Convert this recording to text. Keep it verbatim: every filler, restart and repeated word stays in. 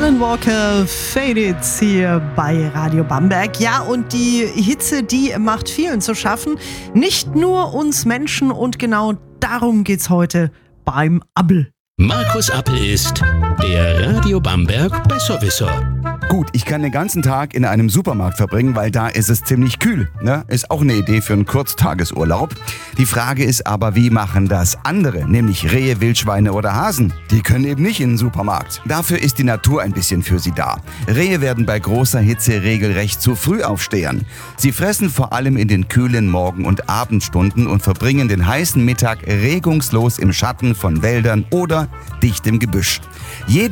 Alan Walker, Faded hier bei Radio Bamberg. Ja, und die Hitze, die macht vielen zu schaffen. Nicht nur uns Menschen, und genau darum geht's heute beim Appel. Markus Appel ist der Radio Bamberg Besserwisser. Gut, ich kann den ganzen Tag in einem Supermarkt verbringen, weil da ist es ziemlich kühl. Ne? Ist auch eine Idee für einen Kurztagesurlaub. Die Frage ist aber, wie machen das andere, nämlich Rehe, Wildschweine oder Hasen? Die können eben nicht in den Supermarkt. Dafür ist die Natur ein bisschen für sie da. Rehe werden bei großer Hitze regelrecht zu Frühaufstehern. Sie fressen vor allem in den kühlen Morgen- und Abendstunden und verbringen den heißen Mittag regungslos im Schatten von Wäldern oder dichtem Gebüsch. Jede